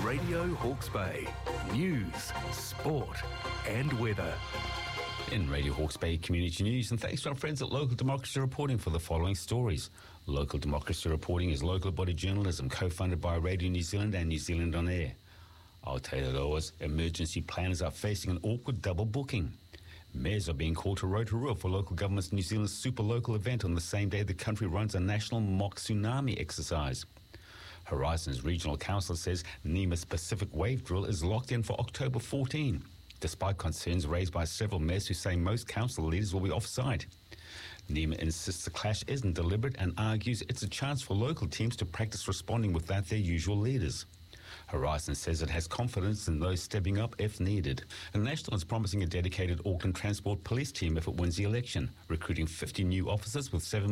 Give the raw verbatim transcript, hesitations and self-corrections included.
Radio Hawke's Bay. News, sport and weather. In Radio Hawke's Bay Community News, and thanks to our friends at Local Democracy Reporting for the following stories. Local Democracy Reporting is local body journalism co-funded by Radio New Zealand and New Zealand On Air. Aotearoa's emergency planners are facing an awkward double booking. Mayors are being called to Rotorua for local government's New Zealand super local event on the same day the country runs a national mock tsunami exercise. Horizons Regional Council says NEMA's Pacific Wave Drill is locked in for October fourteenth, despite concerns raised by several mayors who say most council leaders will be off-site. NEMA insists the clash isn't deliberate and argues it's a chance for local teams to practice responding without their usual leaders. Horizon says it has confidence in those stepping up if needed. And National is promising a dedicated Auckland Transport Police team if it wins the election, recruiting fifty new officers with seven